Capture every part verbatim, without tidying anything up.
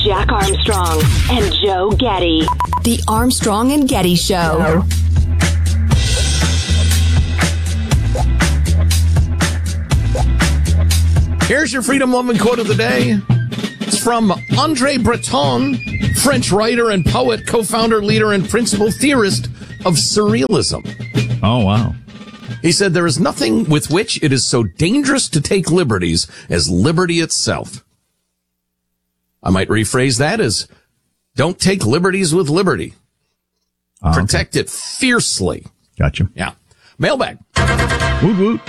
Jack Armstrong and Joe Getty. The Armstrong and Getty Show. Here's your freedom-loving quote of the day. It's from André Breton, French writer and poet, co-founder, leader, and principal theorist of surrealism. Oh, wow. He said, there is nothing with which it is so dangerous to take liberties as liberty itself. I might rephrase that as, don't take liberties with liberty. Oh, Protect okay. it fiercely. Gotcha. Yeah. Mailbag. Woot woot.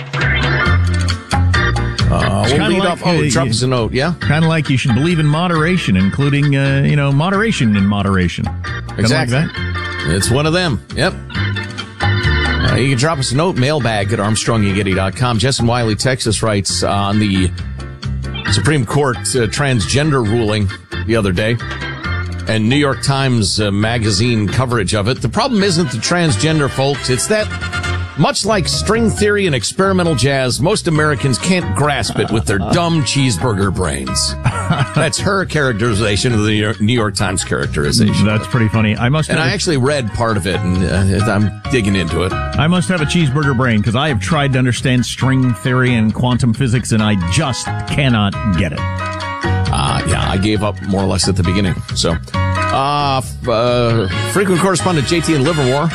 Uh, we'll lead like, off. Oh, uh, drop us a note, yeah? Kind of like you should believe in moderation, including, uh, you know, moderation in moderation. Kinda Exactly. Like that. It's one of them. Yep. Uh, you can drop us a note, mailbag at armstrong and getty dot com. Jess in Wiley, Texas writes uh, on the Supreme Court uh, transgender ruling the other day and New York Times uh, magazine coverage of it. The problem isn't the transgender folks. It's that much like string theory and experimental jazz, most Americans can't grasp it with their dumb cheeseburger brains. That's her characterization of the New York Times characterization. That's pretty funny. I must. And have I actually read part of it, and uh, I'm digging into it. I must have a cheeseburger brain because I have tried to understand string theory and quantum physics, and I just cannot get it. Uh, yeah, I gave up more or less at the beginning. So, uh, f- uh frequent correspondent J T in Livermore.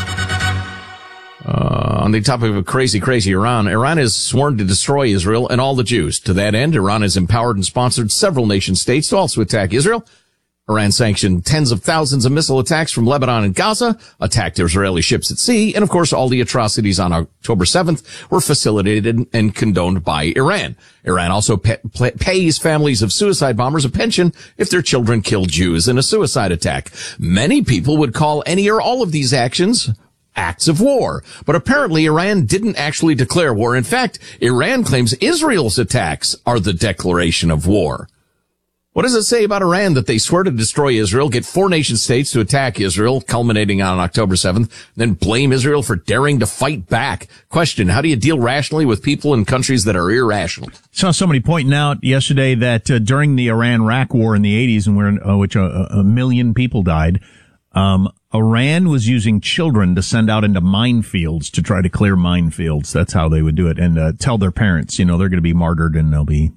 Uh, on the topic of crazy, crazy Iran, Iran has sworn to destroy Israel and all the Jews. To that end, Iran has empowered and sponsored several nation states to also attack Israel. Iran sanctioned tens of thousands of missile attacks from Lebanon and Gaza, attacked Israeli ships at sea, and of course all the atrocities on October seventh were facilitated and condoned by Iran. Iran also pay, pay, pays families of suicide bombers a pension if their children kill Jews in a suicide attack. Many people would call any or all of these actions acts of war. But apparently Iran didn't actually declare war. In fact, Iran claims Israel's attacks are the declaration of war. What does it say about Iran that they swear to destroy Israel, get four nation states to attack Israel, culminating on October seventh, then blame Israel for daring to fight back? Question, how do you deal rationally with people in countries that are irrational? Saw somebody pointing out yesterday that uh, during the Iran-Iraq war in the eighties, and where uh, which uh, a million people died, um, Iran was using children to send out into minefields to try to clear minefields. That's how they would do it, and uh, tell their parents, you know, they're going to be martyred and they'll be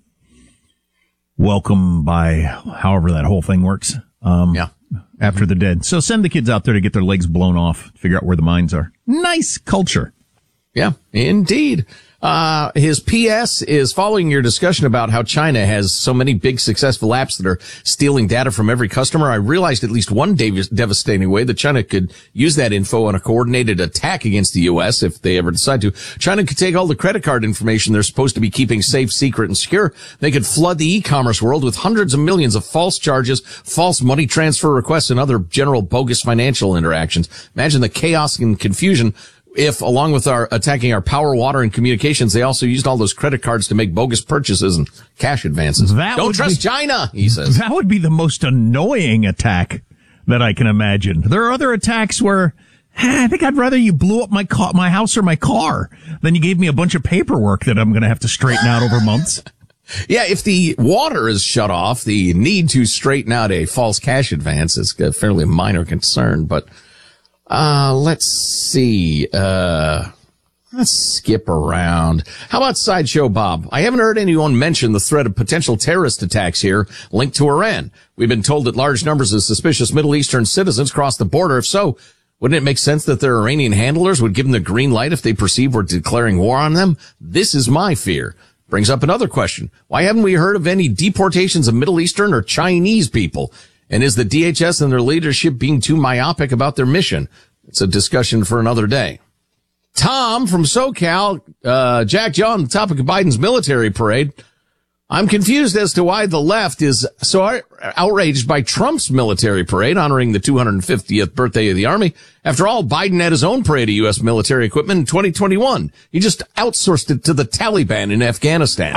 welcomed by however that whole thing works. Um, yeah. After the dead. So send the kids out there to get their legs blown off, figure out where the mines are. Nice culture. Yeah, indeed. Uh, his P S is following your discussion about how China has so many big successful apps that are stealing data from every customer. I realized at least one dev- devastating way that China could use that info on a coordinated attack against the U S if they ever decide to. China could take all the credit card information they're supposed to be keeping safe, secret, and secure. They could flood the e-commerce world with hundreds of millions of false charges, false money transfer requests, and other general bogus financial interactions. Imagine the chaos and confusion if, along with our attacking our power, water, and communications, they also used all those credit cards to make bogus purchases and cash advances. That Don't trust be, China, he says. That would be the most annoying attack that I can imagine. There are other attacks where, eh, I think I'd rather you blew up my car, my house or my car than you gave me a bunch of paperwork that I'm going to have to straighten out over months. Yeah, if the water is shut off, the need to straighten out a false cash advance is a fairly minor concern, but Uh, let's see. Uh, let's skip around. How about Sideshow Bob? I haven't heard anyone mention the threat of potential terrorist attacks here linked to Iran. We've been told that large numbers of suspicious Middle Eastern citizens cross the border. If so, wouldn't it make sense that their Iranian handlers would give them the green light if they perceive we're declaring war on them? This is my fear. Brings up another question. Why haven't we heard of any deportations of Middle Eastern or Chinese people? And is the D H S and their leadership being too myopic about their mission? It's a discussion for another day. Tom from SoCal, uh, Jack John, the topic of Biden's military parade. I'm confused as to why the left is so outraged by Trump's military parade honoring the two hundred fiftieth birthday of the Army. After all, Biden had his own parade of U S military equipment in twenty twenty-one. He just outsourced it to the Taliban in Afghanistan.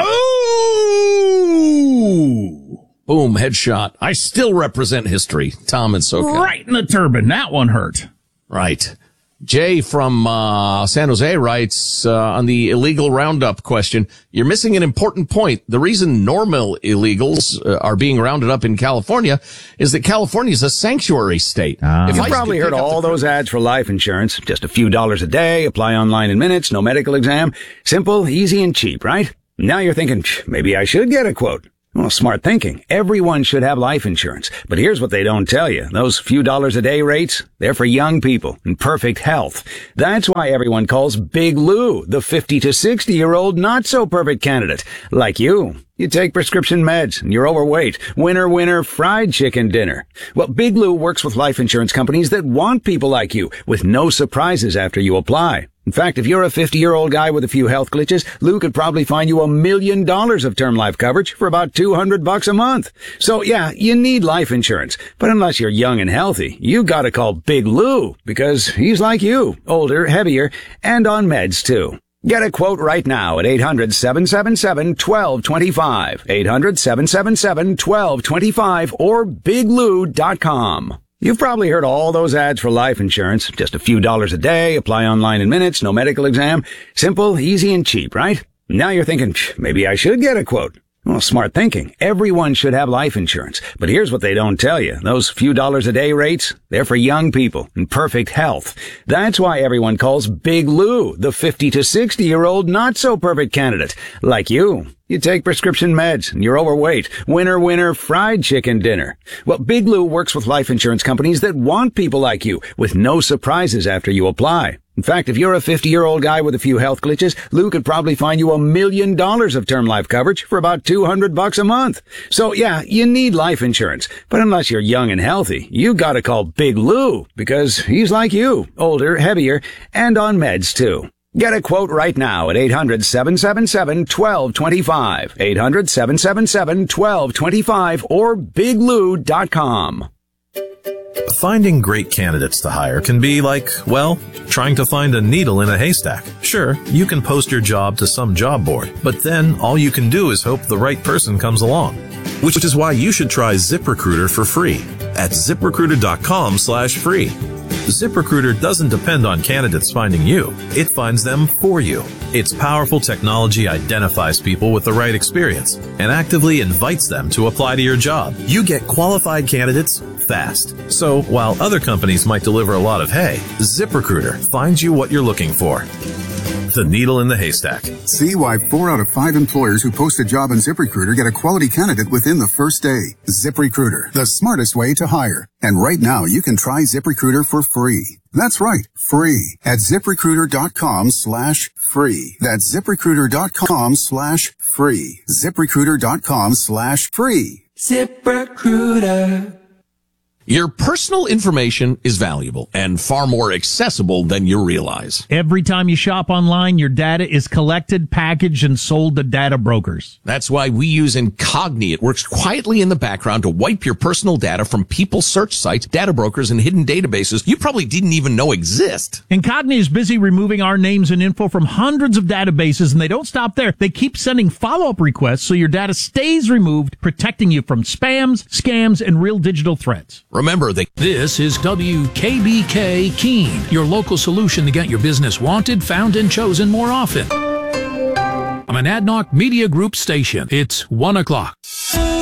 Oh! Boom, headshot. I still represent history. Tom and SoCal. Right in the turban. That one hurt. Right. Jay from uh, San Jose writes uh, on the illegal roundup question, you're missing an important point. The reason normal illegals uh, are being rounded up in California is that California is a sanctuary state. Uh, if You've I probably heard all those ads for life insurance. Just a few dollars a day, apply online in minutes, no medical exam. Simple, easy, and cheap, right? Now you're thinking, maybe I should get a quote. Well, smart thinking. Everyone should have life insurance. But here's what they don't tell you. Those few dollars a day rates, they're for young people in perfect health. That's why everyone calls Big Lou the fifty to sixty year old not so perfect candidate. Like you. You take prescription meds and you're overweight. Winner, winner, fried chicken dinner. Well, Big Lou works with life insurance companies that want people like you with no surprises after you apply. In fact, if you're a fifty-year-old guy with a few health glitches, Lou could probably find you a million dollars of term life coverage for about two hundred bucks a month. So yeah, you need life insurance. But unless you're young and healthy, you gotta call Big Lou because he's like you, older, heavier, and on meds too. Get a quote right now at eight hundred, seven seven seven, one two two five, eight hundred, seven seven seven, one two two five, or big lou dot com. You've probably heard all those ads for life insurance. Just a few dollars a day, apply online in minutes, no medical exam. Simple, easy, and cheap, right? Now you're thinking, maybe I should get a quote. Well, smart thinking. Everyone should have life insurance. But here's what they don't tell you. Those few dollars a day rates, they're for young people in perfect health. That's why everyone calls Big Lou the fifty to sixty year old not so perfect candidate. Like you. You take prescription meds and you're overweight. Winner, winner, fried chicken dinner. Well, Big Lou works with life insurance companies that want people like you with no surprises after you apply. In fact, if you're a fifty-year-old guy with a few health glitches, Lou could probably find you a million dollars of term life coverage for about two hundred bucks a month. So yeah, you need life insurance. But unless you're young and healthy, you gotta call Big Lou because he's like you, older, heavier, and on meds too. Get a quote right now at eight hundred, seven seven seven, one two two five, eight hundred, seven seven seven, one two two five, or big lou dot com. Finding great candidates to hire can be like, well, trying to find a needle in a haystack. Sure, you can post your job to some job board, but then all you can do is hope the right person comes along. Which is why you should try ZipRecruiter for free at ZipRecruiter.com slash free. ZipRecruiter doesn't depend on candidates finding you. It finds them for you. Its powerful technology identifies people with the right experience and actively invites them to apply to your job. You get qualified candidates fast. So while other companies might deliver a lot of hay, ZipRecruiter finds you what you're looking for. The needle in the haystack. See why four out of five employers who post a job on ZipRecruiter get a quality candidate within the first day. ZipRecruiter, the smartest way to hire. And right now, you can try ZipRecruiter for free. That's right, free at ZipRecruiter.com slash free. That's ZipRecruiter.com slash free. ZipRecruiter.com slash free. ZipRecruiter. Your personal information is valuable and far more accessible than you realize. Every time you shop online, your data is collected, packaged, and sold to data brokers. That's why we use Incogni. It works quietly in the background to wipe your personal data from people search sites, data brokers, and hidden databases you probably didn't even know exist. Incogni is busy removing our names and info from hundreds of databases, and they don't stop there. They keep sending follow-up requests so your data stays removed, protecting you from spams, scams, and real digital threats. Remember, they... This is W K B K Keene, your local solution to get your business wanted, found, and chosen more often. I'm an Adnoc Media Group station. It's one o'clock.